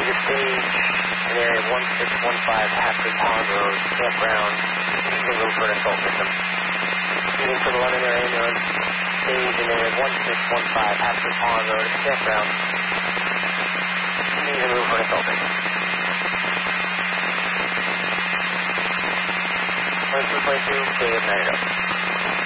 You can stage in area 1615 Ashley Pond Road, campground, using room for an assault victim. Speeding for the London Air Ambulance, stage in area 1615 Ashley Pond Road, campground, using room for an assault victim. 2222, clear of 9 up.